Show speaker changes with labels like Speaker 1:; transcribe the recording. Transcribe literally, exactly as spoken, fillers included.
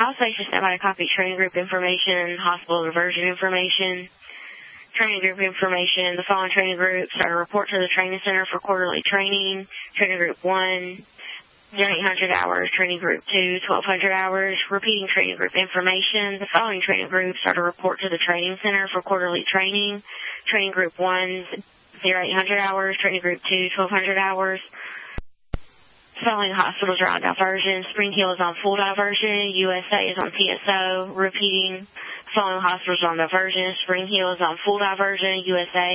Speaker 1: All stations stand by to copy training group information, hospital diversion information. Training group information. The following training groups are to report to the training center for quarterly training. Training group one, eight hundred hours. Training group two, twelve hundred hours. Repeating training group information. The following training groups are to report to the training center for quarterly training. Training group one, eight hundred hours. Training group two, twelve hundred hours. The following hospitals are on diversion. Spring Hill is on full diversion. U S A is on P S O. Repeating. The following hospitals are on diversion. Spring Hill is on full diversion. U S A